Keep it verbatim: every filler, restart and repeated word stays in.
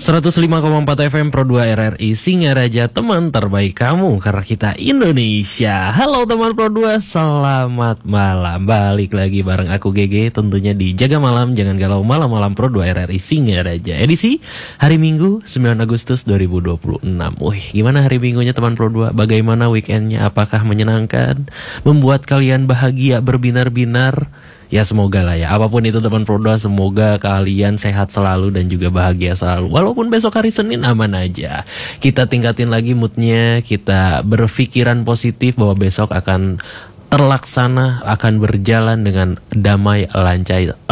seratus lima koma empat F M Pro dua R R I Singaraja, teman terbaik kamu karena kita Indonesia. Halo teman Pro dua, selamat malam. Balik lagi bareng aku G G, tentunya di Jaga Malam Jangan Galau Malam-Malam Pro dua R R I Singaraja. Edisi hari Minggu sembilan Agustus dua ribu dua puluh enam. Wih, gimana hari Minggunya teman Pro dua? Bagaimana weekendnya? Apakah menyenangkan? Membuat kalian bahagia berbinar-binar? Ya semoga lah ya, apapun itu teman Pro dua, semoga kalian sehat selalu dan juga bahagia selalu. Walaupun besok hari Senin aman aja. Kita tingkatin lagi moodnya, kita berpikiran positif bahwa besok akan terlaksana, akan berjalan dengan damai, lancar,